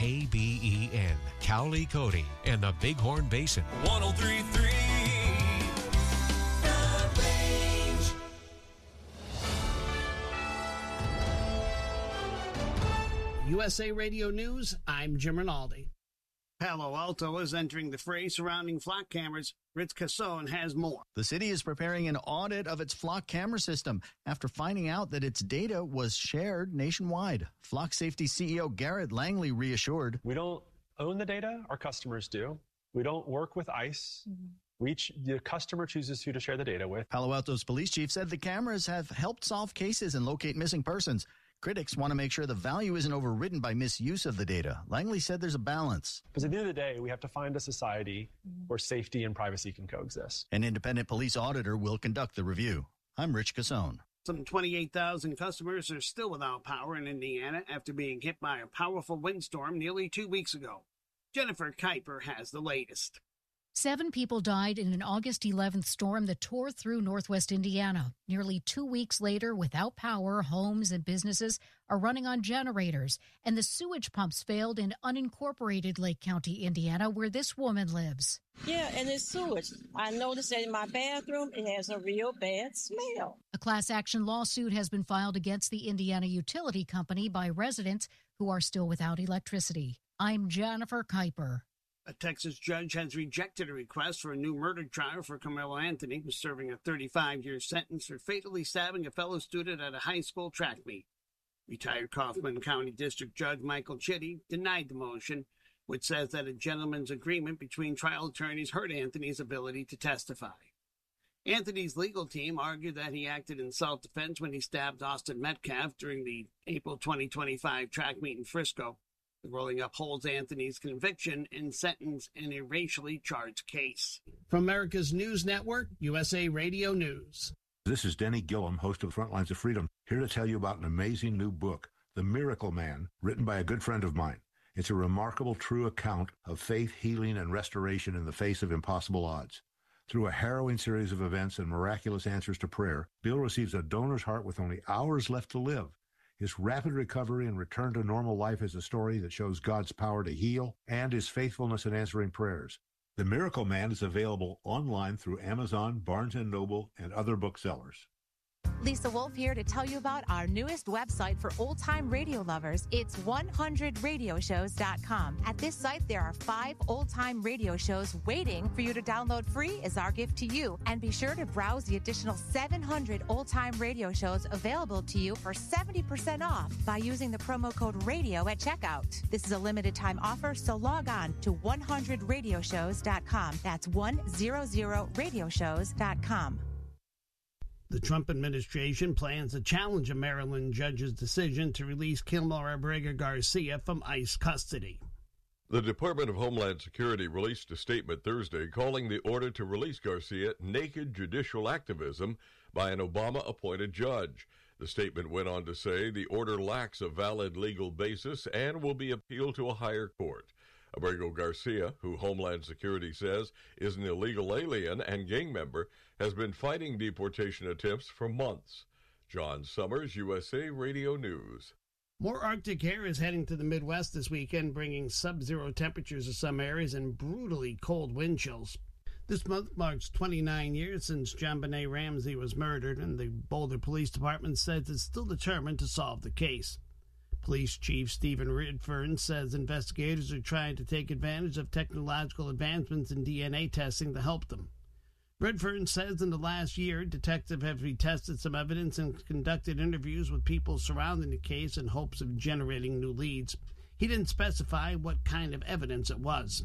KBEN, Cowley Cody, and the Bighorn Basin. 103.3 The Range. USA Radio News, I'm Jim Rinaldi. Palo Alto is entering the fray surrounding flock cameras. Rich Casson has more. The city is preparing an audit of its flock camera system after finding out that its data was shared nationwide. Flock Safety CEO Garrett Langley reassured. We don't own the data, our customers do. We don't work with ICE. The customer chooses who to share the data with. Palo Alto's police chief said the cameras have helped solve cases and locate missing persons. Critics want to make sure the value isn't overridden by misuse of the data. Langley said there's a balance. Because at the end of the day, we have to find a society where safety and privacy can coexist. An independent police auditor will conduct the review. I'm Rich Casson. Some 28,000 customers are still without power in Indiana after being hit by a powerful windstorm nearly 2 weeks ago. Jennifer Kuiper has the latest. 7 people died in an August 11th storm that tore through northwest Indiana. Nearly 2 weeks later, without power, homes and businesses are running on generators, and the sewage pumps failed in unincorporated Lake County, Indiana, where this woman lives. Yeah, and it's sewage. I noticed that in my bathroom, it has a real bad smell. A class action lawsuit has been filed against the Indiana Utility Company by residents who are still without electricity. I'm Jennifer Kuiper. A Texas judge has rejected a request for a new murder trial for Carmelo Anthony, who's serving a 35-year sentence for fatally stabbing a fellow student at a high school track meet. Retired Kaufman County District Judge Michael Chitty denied the motion, which says that a gentleman's agreement between trial attorneys hurt Anthony's ability to testify. Anthony's legal team argued that he acted in self-defense when he stabbed Austin Metcalf during the April 2025 track meet in Frisco. The ruling upholds Anthony's conviction and sentence in a racially charged case. From America's News Network, USA Radio News. This is Denny Gillum, host of Frontlines of Freedom, here to tell you about an amazing new book, The Miracle Man, written by a good friend of mine. It's a remarkable, true account of faith, healing, and restoration in the face of impossible odds. Through a harrowing series of events and miraculous answers to prayer, Bill receives a donor's heart with only hours left to live. His rapid recovery and return to normal life is a story that shows God's power to heal and his faithfulness in answering prayers. The Miracle Man is available online through Amazon, Barnes & Noble, and other booksellers. Lisa Wolf here to tell you about our newest website for old-time radio lovers. It's 100radioshows.com. At this site, there are 5 old-time radio shows waiting for you to download free as our gift to you. And be sure to browse the additional 700 old-time radio shows available to you for 70% off by using the promo code RADIO at checkout. This is a limited-time offer, so log on to 100radioshows.com. That's 100radioshows.com. The Trump administration plans to challenge a Maryland judge's decision to release Kilmer Abrega Garcia from ICE custody. The Department of Homeland Security released a statement Thursday calling the order to release Garcia naked judicial activism by an Obama-appointed judge. The statement went on to say the order lacks a valid legal basis and will be appealed to a higher court. Abrego Garcia, who Homeland Security says is an illegal alien and gang member, has been fighting deportation attempts for months. John Summers, USA Radio News. More Arctic air is heading to the Midwest this weekend, bringing sub-zero temperatures to some areas and brutally cold wind chills. This month marks 29 years since JonBenet Ramsey was murdered, and the Boulder Police Department says it's still determined to solve the case. Police Chief Stephen Redfern says investigators are trying to take advantage of technological advancements in DNA testing to help them. Redfern says in the last year, detectives have retested some evidence and conducted interviews with people surrounding the case in hopes of generating new leads. He didn't specify what kind of evidence it was.